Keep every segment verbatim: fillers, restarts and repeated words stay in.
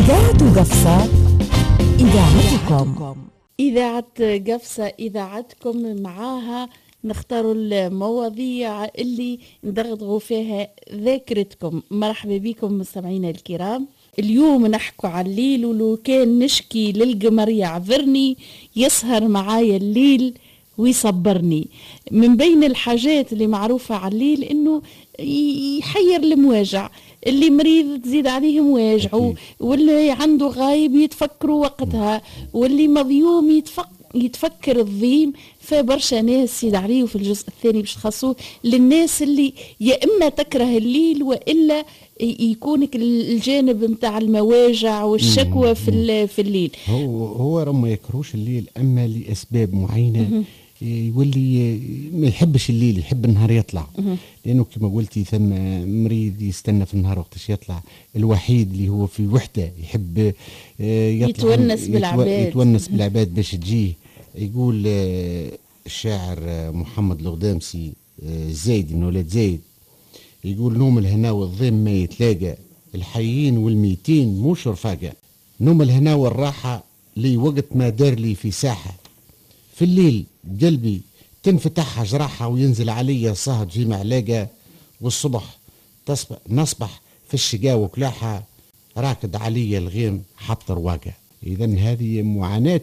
إذاعة قفصة إذاعتكم. إذاعة قفصة إذاعتكم، معاها نختاروا المواضيع اللي ندغدغوا فيها ذاكرتكم. مرحبا بكم مستمعينا الكرام. اليوم نحكوا على الليل، ولو كان نشكي للقمر يعذرني، يسهر معايا الليل ويصبرني. من بين الحاجات اللي معروفة على الليل إنه يحير المواجع، اللي مريض تزيد عليه مواجعه، واللي عنده غايب يتفكروا وقتها، واللي مظيوم يتفكر يتفكر الضيم. فبرشا ناس يزيد عليه في الجزء الثاني باش تخصوه للناس اللي يا إما تكره الليل وإلا يكونك الجانب متاع المواجع والشكوى في في الليل. هو هو راه ما يكرهوش الليل، اما لاسباب معينه يولي ما يحبش الليل، يحب النهار يطلع، لانه كما قلتي ثم مريض يستنى في النهار وقتش يطلع، الوحيد اللي هو في وحده يحب يطلع يتونس بالعباد يتونس بالعباد باش تجيه. يقول الشاعر محمد الغدامسي زايد من ولاد زايد، يقول نوم الهنا والضيم ما يتلاقى، الحيين والميتين موش رفاقة، نوم الهنا والراحة لي وقت ما دار لي في ساحة، في الليل قلبي تنفتح جراحة وينزل علي صهد في معلاقة، والصبح تصبح نصبح في الشقا وكلاحة، راكد علي الغيم حط رواقة. إذن هذه معاناة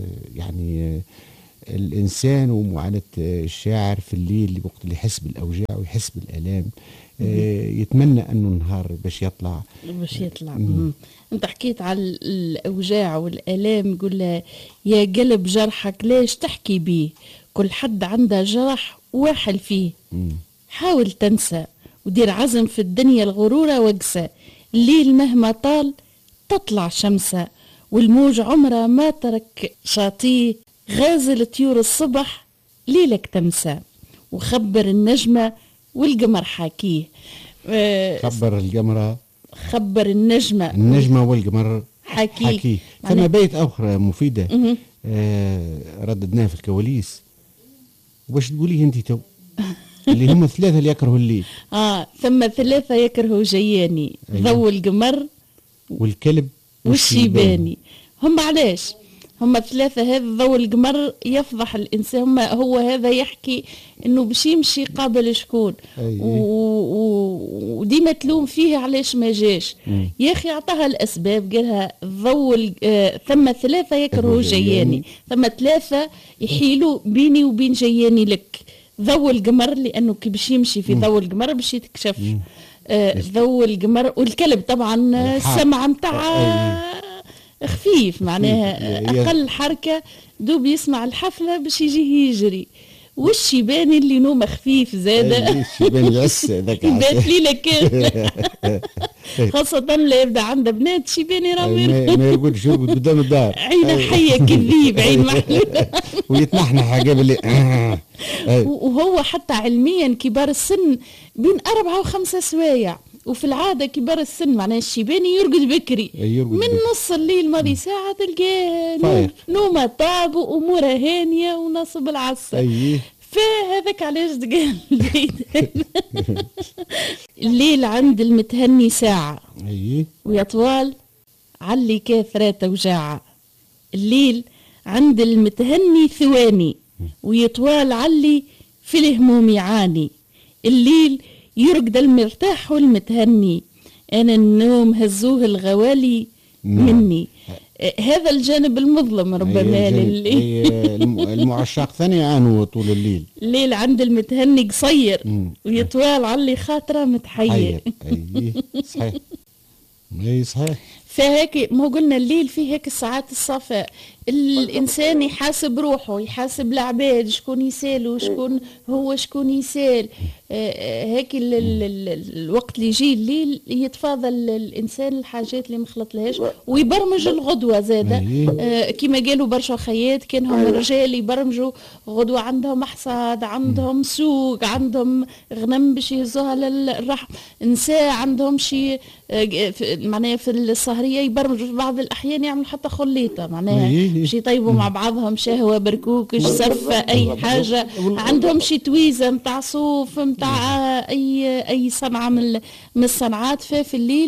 يعني الإنسان ومعاناة الشاعر في الليل وقت اللي يحس بالأوجاع ويحس بالآلام، يتمنى أنه النهار باش يطلع باش يطلع. أنت حكيت على الأوجاع والآلام، قل يا قلب جرحك ليش تحكي بيه، كل حد عنده جرح واحل فيه، مم. حاول تنسى ودير عزم في الدنيا الغرورة وقسى، الليل مهما طال تطلع شمسة، والموج عمره ما ترك شاطيه، غازل طيور الصبح ليلك تمسى، وخبر النجمة والقمر حاكيه. أه خبر القمر خبر النجمة النجمة والقمر حاكيه, حاكيه. ثم بيت أخرى مفيدة آه رددناها في الكواليس، وباش تقوليه انت تو اللي هم ثلاثة اللي يكرهوا الليل. اه ثم ثلاثة يكرهوا جياني، أيوة. ضوء القمر والكلب والشيباني. هم علاش هم ثلاثة؟ هذا ضوء القمر يفضح الإنسان، هم هو هذا يحكي إنه باش يمشي قابل شكون، أيه. وديما تلوم فيه علاش ما جاش. مم. يا أخي أعطاها الأسباب، قالها ضوء آه ثم ثلاثة يكرهوا جياني، ثم ثلاثة يحيلوا بيني وبين جياني لك، ضوء القمر لأنه كي باش يمشي في ضوء القمر باش يتكشف آه ضوء القمر، والكلب طبعا السمع متاع خفيف، معناها أقل حركة دوب يسمع الحفلة باش يجيه يجري، والشيباني اللي نومه خفيف زادة الشيباني يعس ذاك يبات ليلة كاملة خاصة لا يبدا عنده بنات شيباني راوي ما يقولش يرقد قدام الدار، عينه حية كذيب، عين محلولة ويتنحنح قبل. وهو حتى علميا كبار السن بين أربعة وخمسة سوايع، وفي العادة كبار السن معناه الشيباني يرقد بكري، يرقد من بكري. نص الليل ماضي ساعة تلقاه نومه طاب وأموره هانية ونصب العصر. أيه. فهذاك علاش تقال الليل عند المتهني ساعة، أيه. ويطوال علي كثرة وجاعة، الليل عند المتهني ثواني، ويطوال علي في الهموم يعاني، الليل يرقد المرتاح والمتهني، أنا النوم هزوه الغوالي مني. هذا الجانب المظلم ربما لليل. المعشاق ثاني يعانوا طول الليل. الليل عند المتهني قصير ويطوال علي خاطره متحير. أي صحيح، أي صحيح. فهيك ما قلنا الليل فيه هيك الساعات الصفاء، الإنسان يحاسب روحه، يحاسب العباد شكون يسال وشكون هو شكون يسال. آه هيك ال ال ال الوقت اللي يجي الليل يتفاضل الإنسان الحاجات اللي مخلط لهاش، ويبرمج الغدوة زادة. آه كما قالوا برشا خيات كانهم الرجال يبرمجوا غدوة، عندهم حصاد، عندهم سوق، عندهم غنم باش يهزوها للرحم، نساء عندهم شيء آه معناها في السهرية يبرمجوا، في بعض الأحيان يعملوا حتى خليطة معناها باش يطيبوا مع بعضهم شهوة بركوكش سفة أي حاجة، عندهم شي تويزة متاع صوف متاع أي أي صنعة من من الصنعات. ففي الليل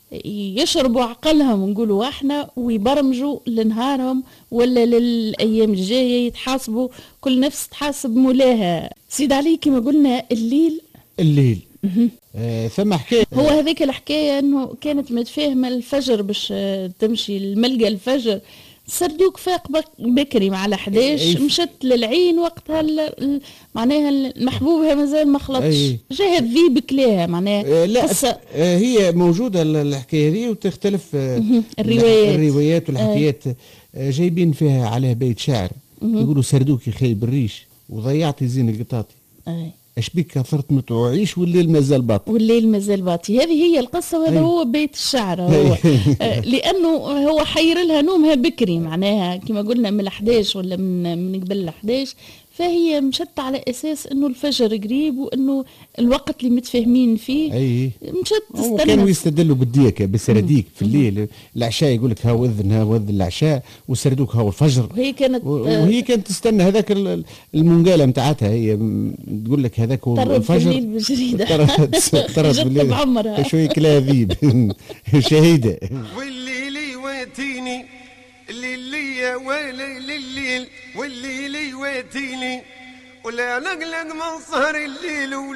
يشربوا عقلهم نقولوا احنا ويبرمجوا لنهارهم ولا للايام الجايه، يتحاسبوا كل نفس تحاسب مولاها. سيد علي كما قلنا الليل الليل آه ثم حكايه، هو هذيك الحكايه انه كانت متفاهمه الفجر باش تمشي الملقى الفجر، سردوك فاق بكري مع الحداش، مشت للعين وقتها معناها المحبوبها مازال ما خلطش، جاها ذيب كلاها معناها. آه لا قصة آه هي موجوده الحكايه هذه وتختلف آه الروايات الروايات والحكايات. آه جايبين فيها على بيت شعر يقولوا سردوك يخيب الريش وضيعتي زين القطاطي. أي. اش بك كثرت متوعيش والليل مازال باطي، والليل مازال باطي، هذه هي القصه وهذا هو بيت الشعر هو. آه لانه هو حير لها نومها بكري معناها كما قلنا من الحداش ولا من من قبل الحداش، فهي مشت على اساس انه الفجر قريب وانه الوقت اللي متفاهمين فيه. اي مشت تستنى. كانوا يستدلوا بالديكه بالسرديك في الليل، العشاء يقول لك هاو اذن هاو اذن العشاء وسردوك هاو الفجر. وهي كانت وهي كانت تستنى هذاك المنقاله نتاعتها، هي تقول لك هذاك هو الفجر. بالليل بالجريده طرت بالليل بعمرها شوي كلاذيب شهيده. والليل يواتيني الليل ولا الليل والليل يواتيني ولا نقلق من سهر الليل.